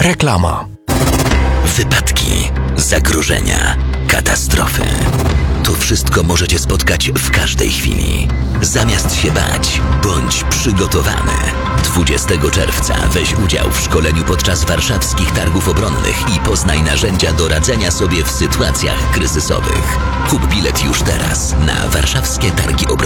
Reklama. Wypadki, zagrożenia, katastrofy. To wszystko możecie spotkać w każdej chwili. Zamiast się bać, bądź przygotowany. 20 czerwca weź udział w szkoleniu podczas warszawskich targów obronnych i poznaj narzędzia do radzenia sobie w sytuacjach kryzysowych. Kup bilet już teraz na warszawskie targi obronne.